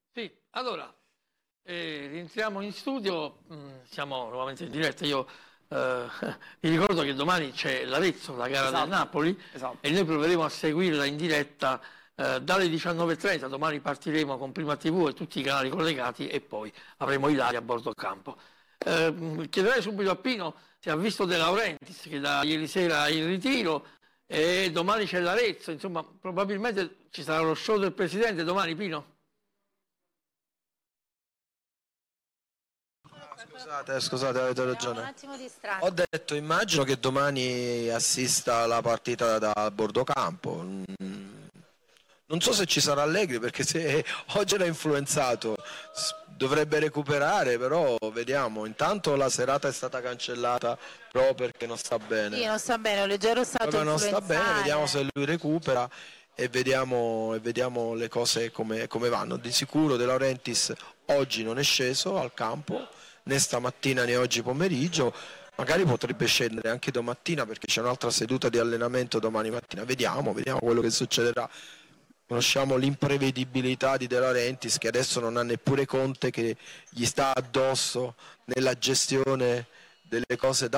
Sì, allora, rientriamo in studio, siamo nuovamente in diretta. Io vi ricordo che domani c'è l'Arezzo, la gara del Napoli, e noi proveremo a seguirla in diretta dalle 19:30. Domani partiremo con Prima TV e tutti i canali collegati e poi avremo Ilaria a bordo campo. Chiederei subito a Pino se ha visto De Laurentiis, che da ieri sera è in ritiro, e domani c'è l'Arezzo, insomma probabilmente ci sarà lo show del presidente domani, Pino? Scusate, avete ragione. Un attimo distratto. Ho detto, immagino che domani assista alla partita da bordo campo. Non so se ci sarà Allegri, perché se oggi era influenzato dovrebbe recuperare, però vediamo. Intanto la serata è stata cancellata proprio perché non sta bene. Sì, non sta bene, un leggero stato Proprio non sta bene, influenzale. vediamo se lui recupera e vediamo le cose come vanno. Di sicuro De Laurentiis oggi non è sceso al campo, né stamattina né oggi pomeriggio, magari potrebbe scendere anche domattina perché c'è un'altra seduta di allenamento domani mattina. Vediamo quello che succederà. Conosciamo l'imprevedibilità di De Laurentiis, che adesso non ha neppure Conte che gli sta addosso nella gestione delle cose da